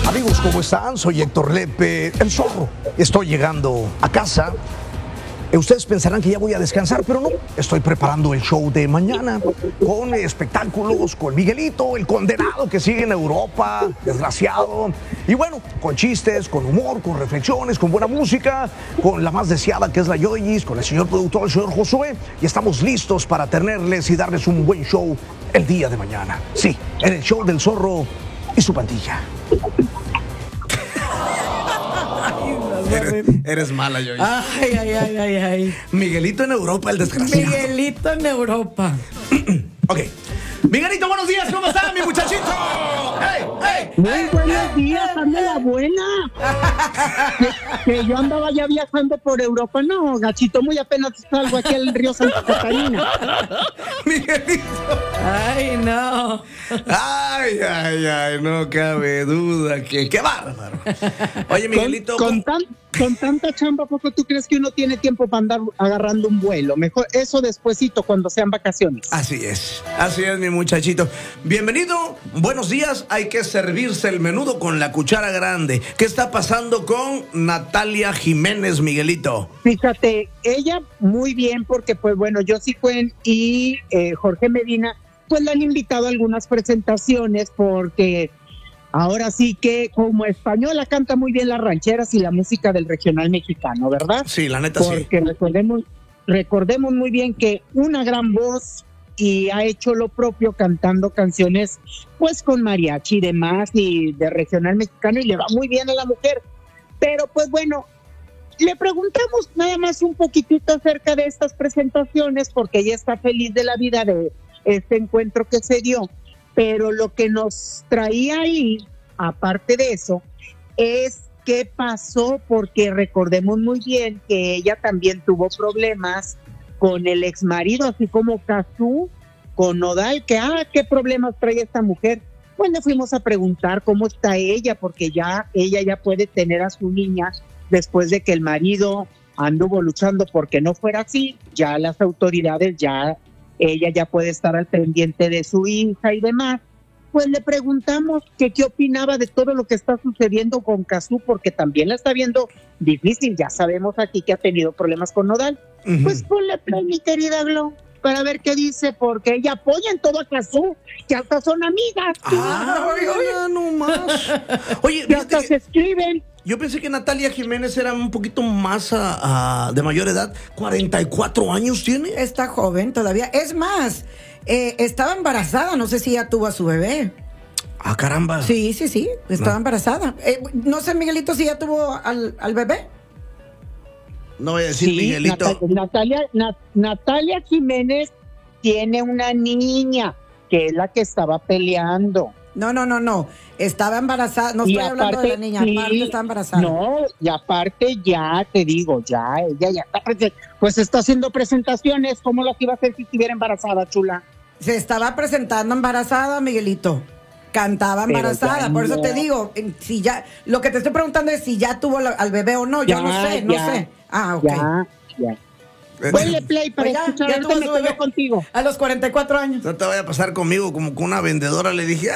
Amigos, ¿cómo están? Soy Héctor Lepe, el Zorro. Estoy llegando a casa. Ustedes pensarán que ya voy a descansar, pero no. Estoy preparando el show de mañana con espectáculos, con Miguelito, el condenado que sigue en Europa, desgraciado. Y bueno, con chistes, con humor, con reflexiones, con buena música, con la más deseada que es la Yoyis, con el señor productor, el señor Josué. Y estamos listos para tenerles y darles un buen show el día de mañana. Sí, en el show del Zorro y su pandilla. Eres mala, Yoyi. Ay. Miguelito en Europa, el desgraciado. Miguelito en Europa. Ok. Miguelito, buenos días, ¿cómo está mi muchachito? ¡Hey! Muy buenos días, anda la buena. que yo andaba ya viajando por Europa. No, gachito, muy apenas salgo aquí al río Santa Catarina. Miguelito. Ay, no. Ay, no cabe duda que qué bárbaro. Oye, Miguelito. Con tanta chamba, ¿poco tú crees que uno tiene tiempo para andar agarrando un vuelo? Mejor eso despuesito cuando sean vacaciones. Así es, mi muchachito. Bienvenido, buenos días. Hay que servirse el menudo con la cuchara grande. ¿Qué está pasando con Natalia Jiménez, Miguelito? Fíjate, ella muy bien porque pues bueno, Yossi Cuen y Jorge Medina pues la han invitado a algunas presentaciones porque ahora sí que como española canta muy bien las rancheras y la música del regional mexicano, ¿verdad? Sí, la neta porque sí. Porque recordemos muy bien que una gran voz y ha hecho lo propio cantando canciones pues con mariachi y demás y de regional mexicano y le va muy bien a la mujer. Pero pues bueno, le preguntamos nada más un poquitito acerca de estas presentaciones porque ella está feliz de la vida de este encuentro que se dio. Pero lo que nos traía ahí, aparte de eso, es qué pasó, porque recordemos muy bien que ella también tuvo problemas con el exmarido, así como Cazzu con Nodal, que qué problemas trae esta mujer. Pues le fuimos a preguntar cómo está ella, porque ella ya puede tener a su niña después de que el marido anduvo luchando porque no fuera así. Ya las autoridades ella ya puede estar al pendiente de su hija y demás. Pues le preguntamos que qué opinaba de todo lo que está sucediendo con Cazzu, porque también la está viendo difícil. Ya sabemos aquí que ha tenido problemas con Nodal. Uh-huh. Pues ponle play, mi querida Glo, para ver qué dice, porque ella apoya en todo a Cazzu, que hasta son amigas. Oye, no más. Oye, que hasta se escriben. Yo pensé que Natalia Jiménez era un poquito más de mayor edad. 44 años tiene. Está joven todavía. Es más, estaba embarazada. No sé si ya tuvo a su bebé. Ah, caramba. Sí. Estaba embarazada. No sé, Miguelito, si ya tuvo al bebé. No voy a decir, sí, Miguelito. Natalia Jiménez tiene una niña que es la que estaba peleando. No. Estaba embarazada. No estoy hablando de la niña. Sí, aparte está embarazada. No, y aparte ya te digo, ella ya está, pues está haciendo presentaciones. ¿Cómo las iba a hacer si estuviera embarazada, chula? Se estaba presentando embarazada, Miguelito. Cantaba embarazada. Por eso te digo, si ya, lo que te estoy preguntando es si ya tuvo al bebé o no. Yo no sé. Ah, ok. Ya. Ponle play para escuchar. Ya tuvo su bebé contigo. A los 44 años. No te vaya a pasar conmigo como con una vendedora. Le dije,